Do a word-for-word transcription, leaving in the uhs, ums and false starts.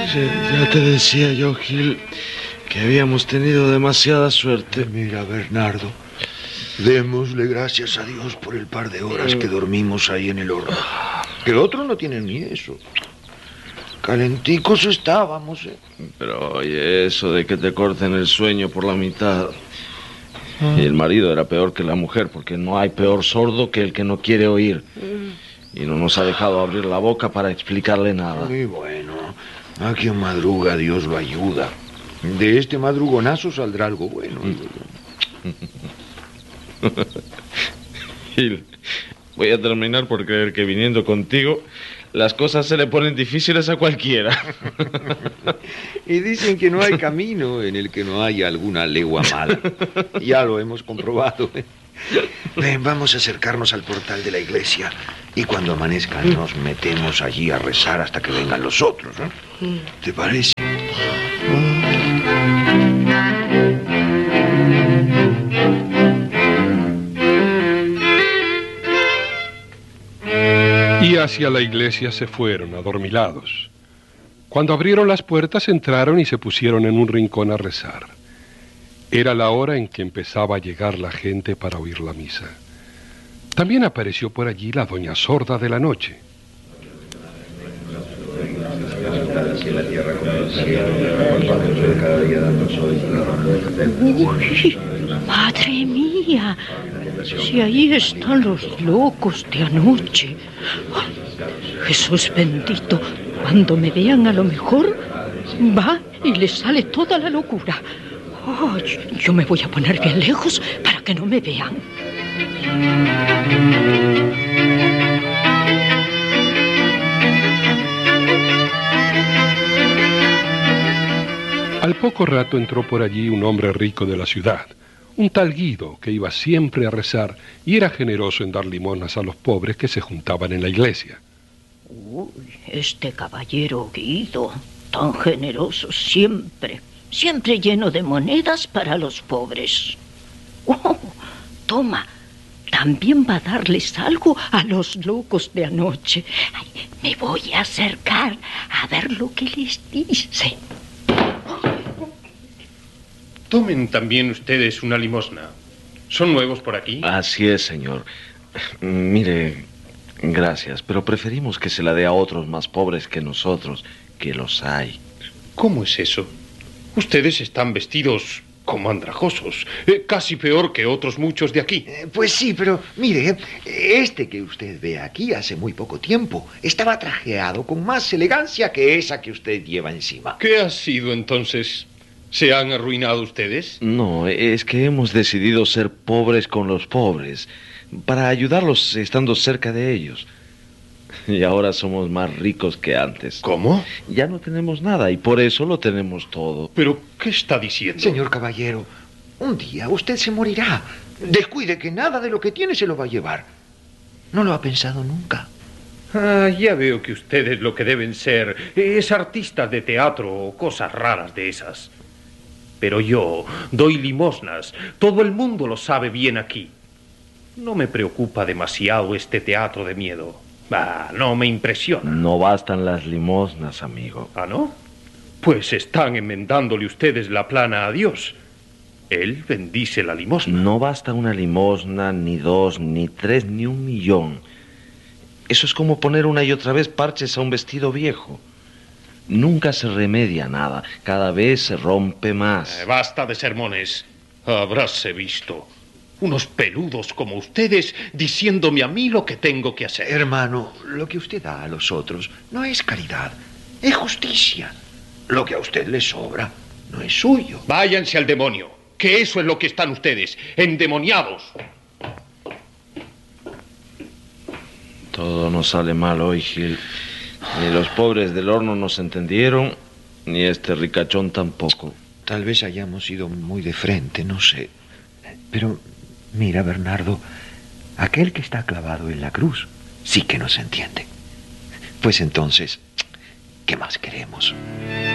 Ya, ya te decía yo, Gil, que habíamos tenido demasiada suerte. Mira, Bernardo, démosle gracias a Dios por el par de horas que dormimos ahí en el horno. Que otros no tienen ni eso. Calenticos estábamos, ¿eh? Pero oye, eso de que te corten el sueño por la mitad. Y el marido era peor que la mujer, porque no hay peor sordo que el que no quiere oír. Y no nos ha dejado abrir la boca para explicarle nada. Muy bueno. A quien madruga, Dios lo ayuda. De este madrugonazo saldrá algo bueno. Gil, voy a terminar por creer que viniendo contigo las cosas se le ponen difíciles a cualquiera. Y dicen que no hay camino en el que no haya alguna legua mala. Ya lo hemos comprobado. Ven, vamos a acercarnos al portal de la iglesia. Y cuando amanezca nos metemos allí a rezar hasta que vengan los otros, ¿no? ¿Te parece? Y hacia la iglesia se fueron, adormilados. Cuando abrieron las puertas, entraron y se pusieron en un rincón a rezar. Era la hora en que empezaba a llegar la gente para oír la misa. También apareció por allí la doña sorda de la noche. Uy, madre mía, si ahí están los locos de anoche. Ay, Jesús bendito, cuando me vean a lo mejor va y les sale toda la locura. Ay, yo me voy a poner bien lejos para que no me vean. Al poco rato entró por allí un hombre rico de la ciudad, un tal Guido, que iba siempre a rezar y era generoso en dar limosnas a los pobres que se juntaban en la iglesia. Uy, este caballero Guido, tan generoso siempre, siempre lleno de monedas para los pobres. Oh, toma, también va a darles algo a los locos de anoche. Ay, me voy a acercar a ver lo que les dice. Tomen también ustedes una limosna. ¿Son nuevos por aquí? Así es, señor. Mire, gracias, pero preferimos que se la dé a otros más pobres que nosotros, que los hay. ¿Cómo es eso? Ustedes están vestidos como andrajosos, eh, casi peor que otros muchos de aquí. Eh, pues sí, pero mire, este que usted ve aquí hace muy poco tiempo estaba trajeado con más elegancia que esa que usted lleva encima. ¿Qué ha sido entonces? ¿Se han arruinado ustedes? No, es que hemos decidido ser pobres con los pobres, para ayudarlos estando cerca de ellos. Y ahora somos más ricos que antes. ¿Cómo? Ya no tenemos nada y por eso lo tenemos todo. ¿Pero qué está diciendo? Señor caballero, un día usted se morirá. Descuide que nada de lo que tiene se lo va a llevar. ¿No lo ha pensado nunca? Ah, ya veo que ustedes lo que deben ser es artistas de teatro o cosas raras de esas. Pero yo doy limosnas. Todo el mundo lo sabe bien aquí. No me preocupa demasiado este teatro de miedo. Ah, no me impresiona. No bastan las limosnas, amigo. ¿Ah, no? Pues están enmendándole ustedes la plana a Dios. Él bendice la limosna. No basta una limosna, ni dos, ni tres, ni un millón. Eso es como poner una y otra vez parches a un vestido viejo. Nunca se remedia nada. Cada vez se rompe más. Eh, basta de sermones. Habráse visto. Unos peludos como ustedes diciéndome a mí lo que tengo que hacer. Hermano, lo que usted da a los otros no es caridad, es justicia. Lo que a usted le sobra no es suyo. Váyanse al demonio, que eso es lo que están ustedes, endemoniados. Todo nos sale mal hoy, Gil. Ni los pobres del horno nos entendieron, ni este ricachón tampoco. Tal vez hayamos ido muy de frente, no sé. Pero mira, Bernardo, aquel que está clavado en la cruz sí que nos entiende. Pues entonces, ¿qué más queremos?